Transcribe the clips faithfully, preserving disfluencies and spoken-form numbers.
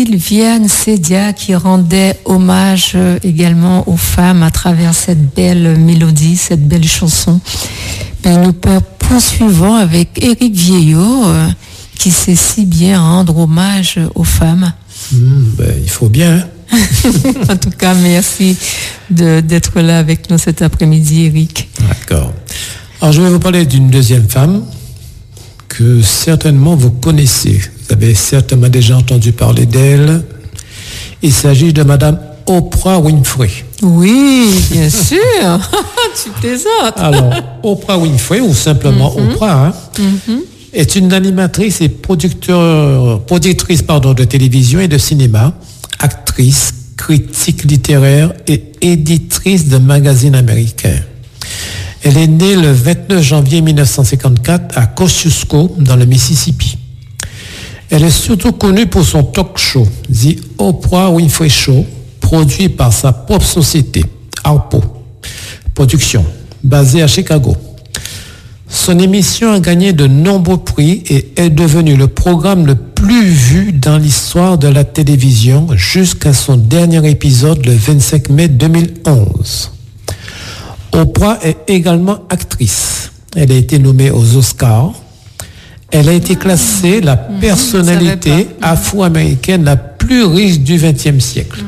Sylviane Sedia qui rendait hommage également aux femmes à travers cette belle mélodie, cette belle chanson. Ben, nous poursuivons avec Éric Vieillot euh, qui sait si bien rendre hommage aux femmes. Mmh, ben, il faut bien. En tout cas, merci de, d'être là avec nous cet après-midi, Éric. D'accord. Alors, je vais vous parler d'une deuxième femme que certainement vous connaissez. Vous avez certainement déjà entendu parler d'elle. Il s'agit de Madame Oprah Winfrey. Oui, bien sûr. Tu plaisantes. Alors, Oprah Winfrey, ou simplement mm-hmm. Oprah, hein, mm-hmm. est une animatrice et producteur, productrice pardon, de télévision et de cinéma, actrice, critique littéraire et éditrice de magazines américains. Elle est née le vingt-neuf janvier mille neuf cent cinquante-quatre à Kosciuszko, dans le Mississippi. Elle est surtout connue pour son talk show, The Oprah Winfrey Show, produit par sa propre société, Harpo Productions, basée à Chicago. Son émission a gagné de nombreux prix et est devenu le programme le plus vu dans l'histoire de la télévision jusqu'à son dernier épisode le vingt-cinq mai deux mille onze. Oprah est également actrice. Elle a été nommée aux Oscars. Elle a été classée la personnalité afro-américaine la plus riche du vingtième siècle.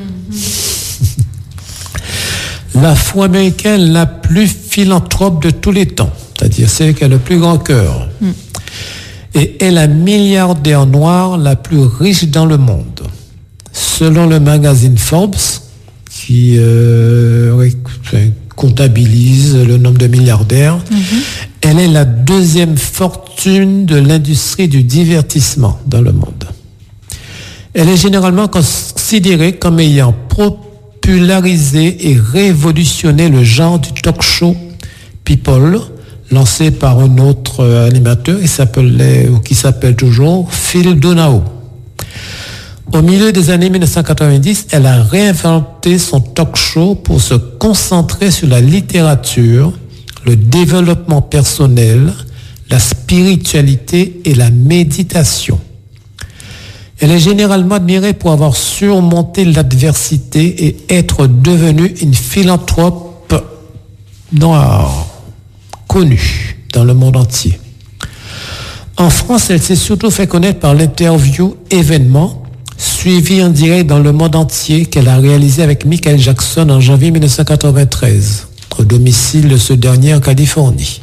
L'afro-américaine la plus philanthrope de tous les temps, c'est-à-dire celle qui a le plus grand cœur. Et est la milliardaire noire la plus riche dans le monde. Selon le magazine Forbes, qui euh, comptabilise le nombre de milliardaires, mm-hmm. elle est la deuxième fortune de l'industrie du divertissement dans le monde. Elle est généralement considérée comme ayant popularisé et révolutionné le genre du talk show People, lancé par un autre animateur qui s'appelait, ou qui s'appelle toujours Phil Donahue. Au milieu des années mille neuf cent quatre-vingt-dix, elle a réinventé son talk show pour se concentrer sur la littérature, le développement personnel, la spiritualité et la méditation. Elle est généralement admirée pour avoir surmonté l'adversité et être devenue une philanthrope noire, connue dans le monde entier. En France, elle s'est surtout fait connaître par l'interview Événement, suivie en direct dans le monde entier qu'elle a réalisé avec Michael Jackson en janvier mille neuf cent quatre-vingt-treize, au domicile de ce dernier en Californie.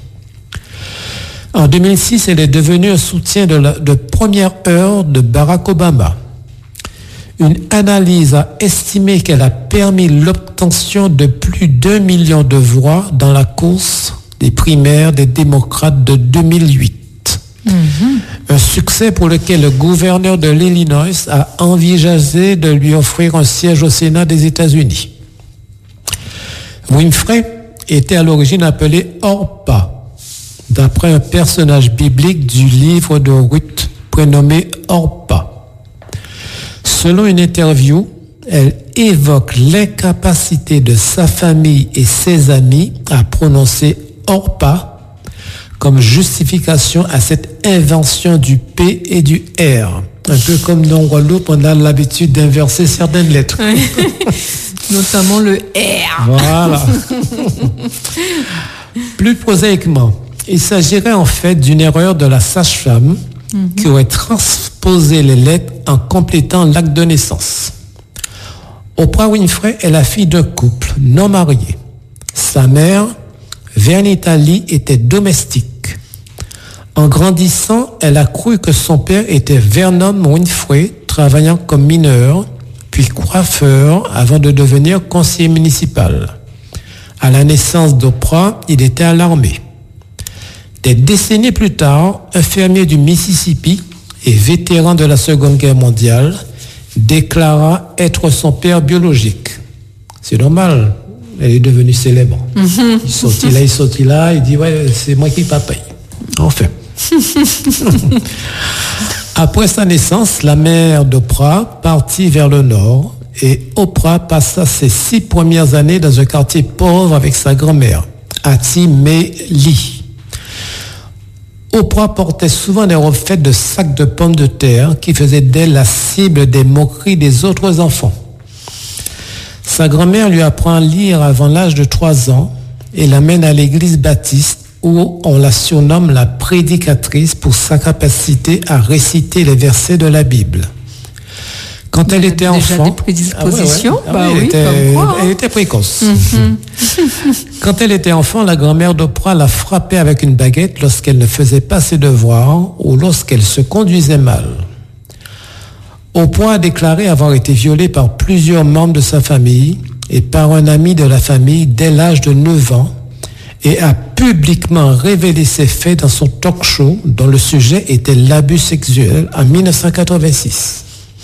En deux mille six, elle est devenue un soutien de, la, de première heure de Barack Obama. Une analyse a estimé qu'elle a permis l'obtention de plus d'un million de voix dans la course des primaires des démocrates de deux mille huit. Mm-hmm. Un succès pour lequel le gouverneur de l'Illinois a envisagé de lui offrir un siège au Sénat des États-Unis. Winfrey était à l'origine appelée Orpah, d'après un personnage biblique du livre de Ruth, prénommé Orpah. Selon une interview, elle évoque l'incapacité de sa famille et ses amis à prononcer Orpah comme justification à cette invention du P et du R. Un peu comme dans Guadeloupe, on a l'habitude d'inverser certaines lettres. Oui. Notamment le R. Voilà. Plus prosaïquement, il s'agirait en fait d'une erreur de la sage-femme mm-hmm. qui aurait transposé les lettres en complétant l'acte de naissance. Oprah Winfrey est la fille d'un couple non marié. Sa mère, Vernita Lee, était domestique. En grandissant, elle a cru que son père était Vernon Winfrey, travaillant comme mineur, puis coiffeur, avant de devenir conseiller municipal. À la naissance d'Oprah, il était à l'armée. Des décennies plus tard, un fermier du Mississippi et vétéran de la Seconde Guerre mondiale déclara être son père biologique. C'est normal, elle est devenue célèbre. Mm-hmm. Il sortit là, il sortit là, il dit ouais, c'est moi qui paye. Enfin. Après sa naissance, la mère d'Oprah partit vers le nord et Oprah passa ses six premières années dans un quartier pauvre avec sa grand-mère, Hattie Mae Lee. Oprah portait souvent des robes faites de sacs de pommes de terre qui faisaient d'elle la cible des moqueries des autres enfants. Sa grand-mère lui apprend à lire avant l'âge de trois ans et l'amène à l'église baptiste où on la surnomme la prédicatrice pour sa capacité à réciter les versets de la Bible. Quand elle était enfant, déjà des prédispositions, ah ouais, ouais. Bah Ah oui, oui, elle, était, comme quoi, hein. elle était précoce. Mm-hmm. Quand elle était enfant, la grand-mère d'Oprah la frappait avec une baguette lorsqu'elle ne faisait pas ses devoirs ou lorsqu'elle se conduisait mal. Oprah a déclaré avoir été violée par plusieurs membres de sa famille et par un ami de la famille dès l'âge de neuf ans et a publiquement révélé ces faits dans son talk show dont le sujet était l'abus sexuel en mille neuf cent quatre-vingt-six.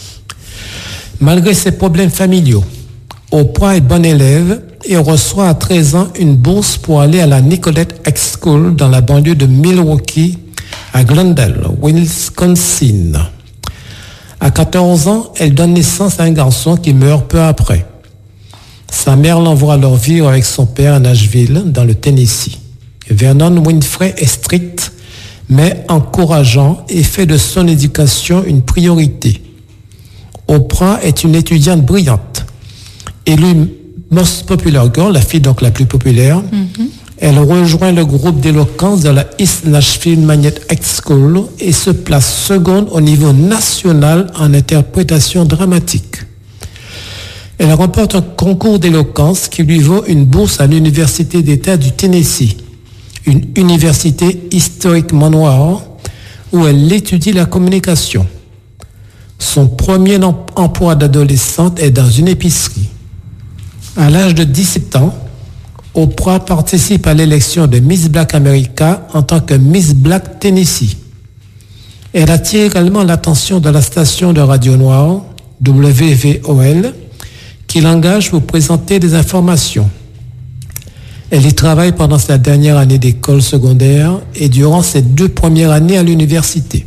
Malgré ses problèmes familiaux, Oprah est bonne élève et reçoit à treize ans une bourse pour aller à la Nicollet High School dans la banlieue de Milwaukee à Glendale, Wisconsin. À quatorze ans, elle donne naissance à un garçon qui meurt peu après. Sa mère l'envoie alors vivre avec son père à Nashville, dans le Tennessee. Vernon Winfrey est strict, mais encourageant et fait de son éducation une priorité. Oprah est une étudiante brillante. Élue Most Popular Girl, la fille donc la plus populaire, mm-hmm. Elle rejoint le groupe d'éloquence de la East Nashville Magnet High School et se place seconde au niveau national en interprétation dramatique. Elle remporte un concours d'éloquence qui lui vaut une bourse à l'Université d'État du Tennessee, une université historiquement noire où elle étudie la communication. Son premier emploi d'adolescente est dans une épicerie. À l'âge de dix-sept ans, Oprah participe à l'élection de Miss Black America en tant que Miss Black Tennessee. Elle attire également l'attention de la station de radio noire W V O L qui l'engage pour présenter des informations. Elle y travaille pendant sa dernière année d'école secondaire et durant ses deux premières années à l'université.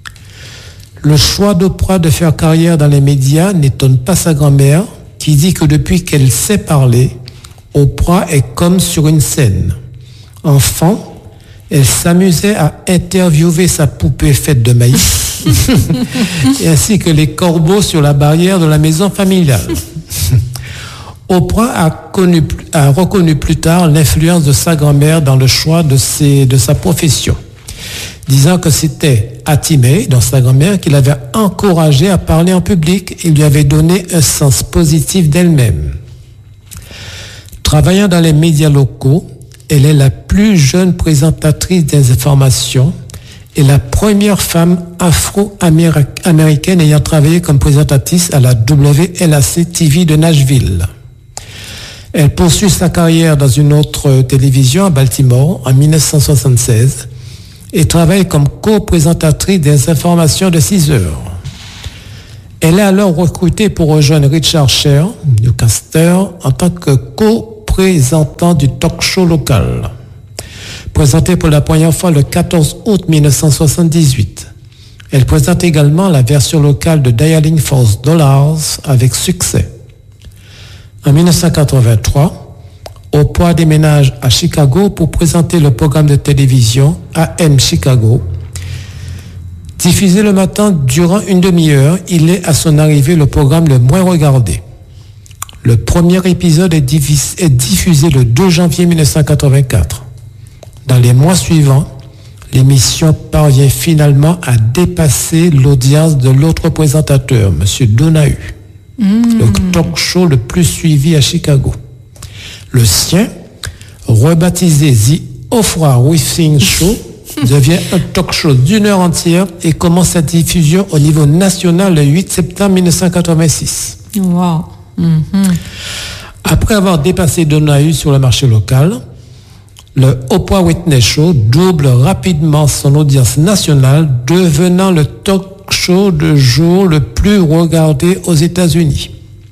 Le choix d'Oprah de faire carrière dans les médias n'étonne pas sa grand-mère qui dit que depuis qu'elle sait parler, Oprah est comme sur une scène. Enfant, elle s'amusait à interviewer sa poupée faite de maïs, ainsi que les corbeaux sur la barrière de la maison familiale. Oprah a, connu, a reconnu plus tard l'influence de sa grand-mère dans le choix de, ses, de sa profession, disant que c'était Hattie Mae, dans sa grand-mère, qui l'avait encouragée à parler en public et lui avait donné un sens positif d'elle-même. Travaillant dans les médias locaux, elle est la plus jeune présentatrice des informations et la première femme afro-américaine ayant travaillé comme présentatrice à la W L A C T V de Nashville. Elle poursuit sa carrière dans une autre télévision à Baltimore en mille neuf cent soixante-seize et travaille comme co-présentatrice des informations de six heures. Elle est alors recrutée pour rejoindre Richard Sher, newscaster, en tant que co-présentant du talk show local. Présentée pour la première fois le quatorze août mille neuf cent soixante-dix-huit. Elle présente également la version locale de Dialing for Dollars avec succès. En mille neuf cent quatre-vingt-trois, Oprah déménage à Chicago pour présenter le programme de télévision A M Chicago. Diffusé le matin durant une demi-heure, il est à son arrivée le programme le moins regardé. Le premier épisode est diffusé le deux janvier mille neuf cent quatre-vingt-quatre. Dans les mois suivants, l'émission parvient finalement à dépasser l'audience de l'autre présentateur, M. Donahue, mmh. le talk show le plus suivi à Chicago. Le sien, rebaptisé The Oprah Winfrey Show, devient un talk show d'une heure entière et commence sa diffusion au niveau national le huit septembre mille neuf cent quatre-vingt-six. Wow. Mm-hmm. Après avoir dépassé Donahue sur le marché local, le Oprah Winfrey Show double rapidement son audience nationale, devenant le talk show de jour le plus regardé aux États-Unis.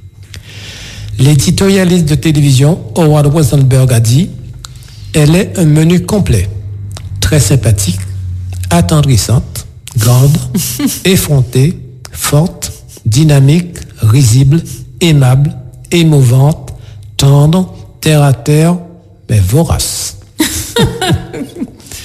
L'éditorialiste de télévision Howard Rosenberg a dit « Elle est un menu complet, très sympathique, attendrissante, grande, effrontée, forte, dynamique, risible, aimable, émouvante, tendre, terre à terre, mais vorace. »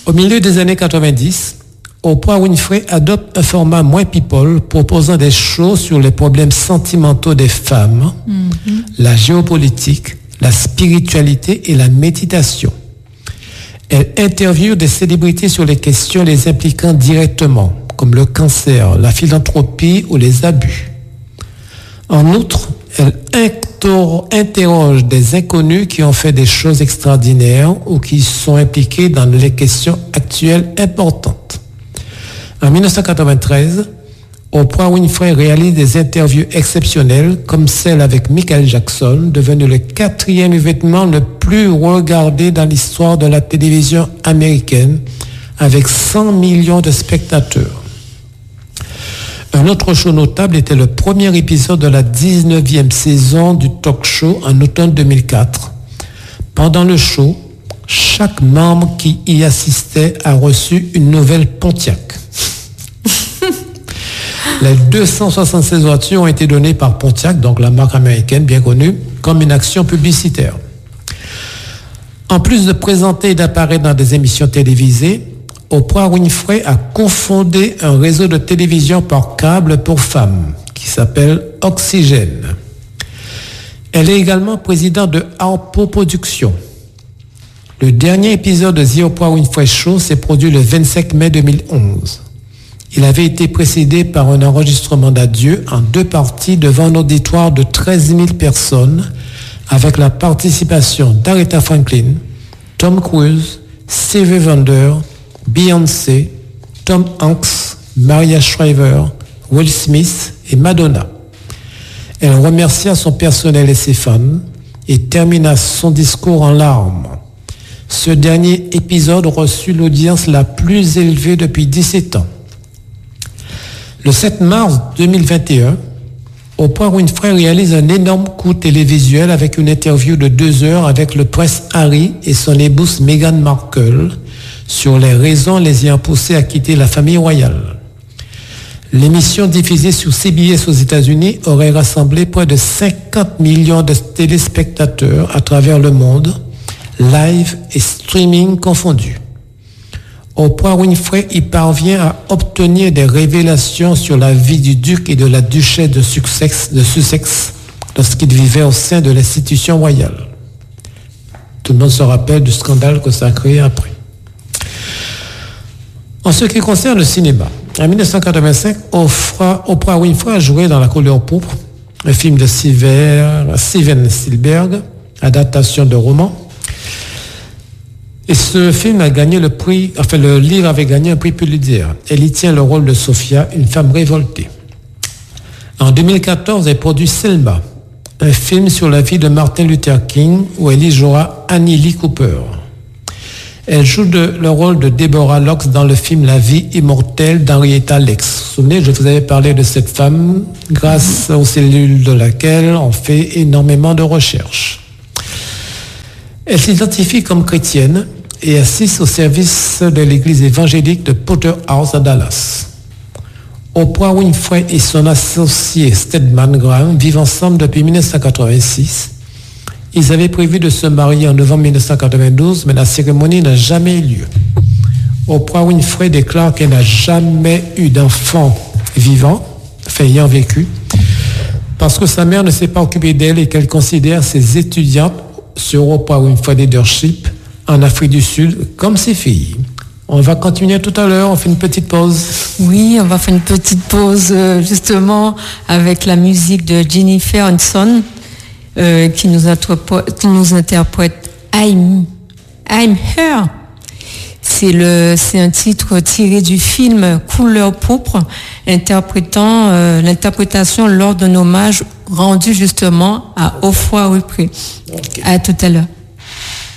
Au milieu des années quatre-vingt-dix, Oprah Winfrey adopte un format moins people, proposant des shows sur les problèmes sentimentaux des femmes, mm-hmm. la géopolitique, la spiritualité et la méditation. Elle interviewe des célébrités sur les questions les impliquant directement, comme le cancer, la philanthropie ou les abus. En outre, elle interroge des inconnus qui ont fait des choses extraordinaires ou qui sont impliqués dans les questions actuelles importantes. En dix-neuf cent quatre-vingt-treize, Oprah Winfrey réalise des interviews exceptionnelles comme celle avec Michael Jackson, devenu le quatrième événement le plus regardé dans l'histoire de la télévision américaine, avec cent millions de spectateurs. Un autre show notable était le premier épisode de la dix-neuvième saison du talk show en automne deux mille quatre. Pendant le show, chaque membre qui y assistait a reçu une nouvelle Pontiac. Les deux cent soixante-seize voitures ont été données par Pontiac, donc la marque américaine bien connue, comme une action publicitaire. En plus de présenter et d'apparaître dans des émissions télévisées, Oprah Winfrey a cofondé un réseau de télévision par câble pour femmes qui s'appelle Oxygène. Elle est également présidente de Harpo Productions. Le dernier épisode de The Oprah Winfrey Show s'est produit le vingt-cinq mai deux mille onze. Il avait été précédé par un enregistrement d'adieu en deux parties devant un auditoire de treize mille personnes avec la participation d'Aretha Franklin, Tom Cruise, Stevie Wonder, Beyoncé, Tom Hanks, Maria Shriver, Will Smith et Madonna. Elle remercia son personnel et ses fans et termina son discours en larmes. Ce dernier épisode reçut l'audience la plus élevée depuis dix-sept ans. Le sept mars deux mille vingt et un, Oprah Winfrey réalise un énorme coup télévisuel avec une interview de deux heures avec le prince Harry et son épouse Meghan Markle sur les raisons les ayant poussés à quitter la famille royale. L'émission diffusée sur C B S aux États-Unis aurait rassemblé près de cinquante millions de téléspectateurs à travers le monde, live et streaming confondus. Oprah Winfrey y parvient à obtenir des révélations sur la vie du duc et de la duchesse de Sussex, de Sussex lorsqu'ils vivaient au sein de l'institution royale. Tout le monde se rappelle du scandale que ça a créé après. En ce qui concerne le cinéma, en dix-neuf cent quatre-vingt-cinq, Oprah Winfrey a joué dans La couleur pourpre, un film de Steven Spielberg, adaptation de roman. Et ce film a gagné le prix, enfin le livre avait gagné un prix Pulitzer. Elle y tient le rôle de Sophia, une femme révoltée. En deux mille quatorze, elle produit Selma, un film sur la vie de Martin Luther King, où elle y jouera Annie Lee Cooper. Elle joue de, le rôle de Deborah Locke dans le film La vie immortelle d'Henrietta Lacks. Vous vous souvenez, je vous avais parlé de cette femme, grâce aux cellules de laquelle on fait énormément de recherches. Elle s'identifie comme chrétienne et assiste au service de l'église évangélique de Potter House à Dallas. Oprah Winfrey et son associé Stedman Graham vivent ensemble depuis dix-neuf cent quatre-vingt-six. Ils avaient prévu de se marier en novembre dix-neuf cent quatre-vingt-douze, mais la cérémonie n'a jamais eu lieu. Oprah Winfrey déclare qu'elle n'a jamais eu d'enfant vivant, enfin ayant vécu, parce que sa mère ne s'est pas occupée d'elle et qu'elle considère ses étudiantes sur Oprah Winfrey Leadership en Afrique du Sud comme ses filles. On va continuer tout à l'heure, on fait une petite pause. Oui, on va faire une petite pause euh, justement avec la musique de Jennifer Hudson euh, qui, nous qui nous interprète I'm, I'm Her. C'est, le, c'est un titre tiré du film Couleur pourpre, interprétant euh, l'interprétation lors d'un hommage rendu justement à Oprah Winfrey. Okay. À tout à l'heure.